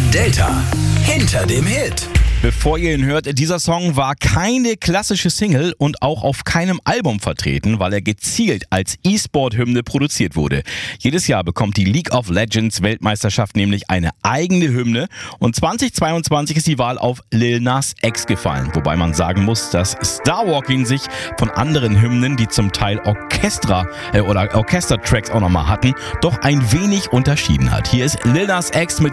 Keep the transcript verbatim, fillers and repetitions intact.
Delta hinter dem Hit. Bevor ihr ihn hört, dieser Song war keine klassische Single und auch auf keinem Album vertreten, weil er gezielt als E-Sport-Hymne produziert wurde. Jedes Jahr bekommt die League of Legends Weltmeisterschaft nämlich eine eigene Hymne und zweitausendzweiundzwanzig ist die Wahl auf Lil Nas X gefallen. Wobei man sagen muss, dass Starwalking sich von anderen Hymnen, die zum Teil Orchestra äh, oder Orchestertracks auch nochmal hatten, doch ein wenig unterschieden hat. Hier ist Lil Nas X mit